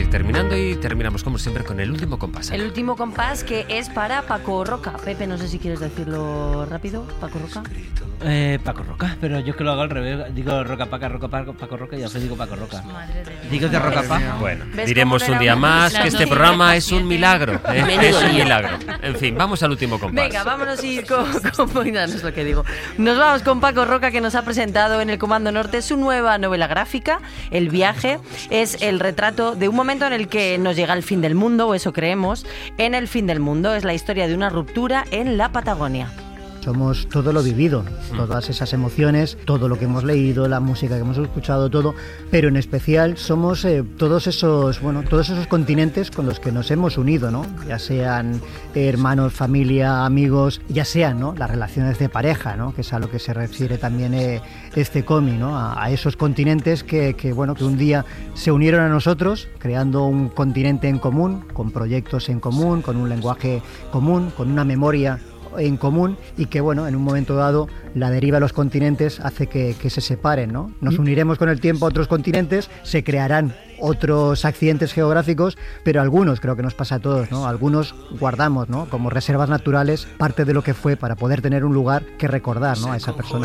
terminando y terminamos como siempre con el último compás. El último compás que es para Paco Roca. Pepe, no sé si quieres decirlo rápido. Paco Roca. Paco Roca, pero yo que lo hago al revés. Digo Roca Paca, Paco Roca y después digo Paco Roca. Madre de Dios. Digo de Roca Paca. Bueno, diremos un día más que este programa es un milagro. Es un milagro. En fin, vamos al último compás. Venga, vámonos a ir con no es lo que digo. Nos vamos con Paco Roca, que nos ha presentado en el Comando Norte su nueva novela gráfica, El viaje. Es el retrato de un momento en el que nos llega el fin del mundo, o eso creemos. En el fin del mundo es la historia de una ruptura en la Patagonia. Somos todo lo vivido, todas esas emociones, todo lo que hemos leído, la música que hemos escuchado, todo, pero en especial somos todos esos continentes con los que nos hemos unido, ¿no? Ya sean hermanos, familia, amigos, ya sean, ¿no?, las relaciones de pareja, ¿no?, que es a lo que se refiere también este cómic, ¿no?, a esos continentes que un día se unieron a nosotros, creando un continente en común, con proyectos en común, con un lenguaje común, con una memoria en común, y que en un momento dado la deriva de los continentes hace que se separen, ¿no? Nos uniremos con el tiempo a otros continentes, se crearán otros accidentes geográficos, pero algunos, creo que nos pasa a todos, ¿no?, algunos guardamos, ¿no?, como reservas naturales parte de lo que fue, para poder tener un lugar que recordar, ¿no?, a esa persona.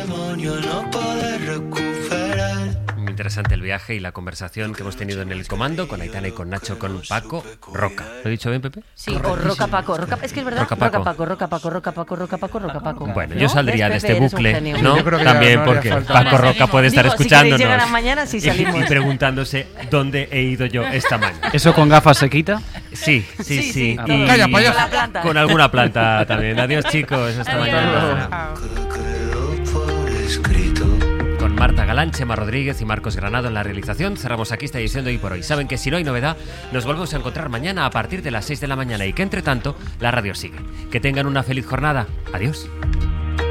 Interesante el viaje y la conversación que hemos tenido en el comando con Aitana y con Nacho, con Paco Roca. ¿Lo he dicho bien, Pepe? Sí, o Roca Paco. Roca, es que es verdad. Roca Paco. Roca Paco. Bueno, ¿no? yo saldría de este bucle, ¿no? También porque Paco Roca puede estar escuchándonos. Si llegan mañana, sí salimos. Y preguntándose dónde he ido yo esta mañana. ¿Eso con gafas se quita? Sí. Y Calla, payaso. con alguna planta también. Adiós, chicos. Hasta mañana. Con Marta Galán, Chema Rodríguez y Marcos Granado en la realización, cerramos aquí esta edición de Hoy por Hoy. Saben que si no hay novedad, nos volvemos a encontrar mañana a partir de las 6 de la mañana y que entre tanto la radio sigue. Que tengan una feliz jornada. Adiós.